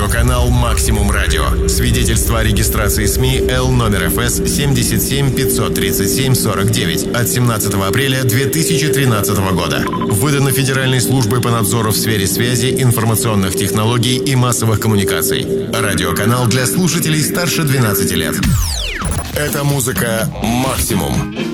Радиоканал «Максимум Радио». Свидетельство о регистрации СМИ Л номер ФС 77 537 49 от 17 апреля 2013 года. Выдано Федеральной службой по надзору в сфере связи, информационных технологий и массовых коммуникаций. Радиоканал для слушателей старше 12 лет. Это музыка «Максимум».